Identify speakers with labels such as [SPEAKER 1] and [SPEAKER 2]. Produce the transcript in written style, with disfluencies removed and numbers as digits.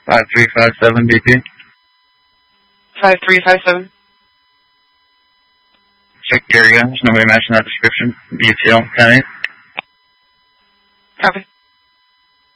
[SPEAKER 1] 5357 BP.
[SPEAKER 2] 5357.
[SPEAKER 1] Check your area. There's nobody matching that description. BTL, 10-8.
[SPEAKER 2] Copy.